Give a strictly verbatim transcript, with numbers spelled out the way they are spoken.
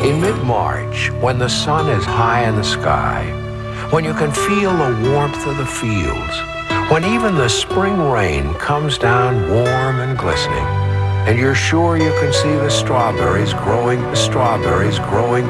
In mid-March, when the sun is high in the sky, when you can feel the warmth of the fields, when even the spring rain comes down warm and glistening, and you're sure you can see the strawberries growing, the strawberries growing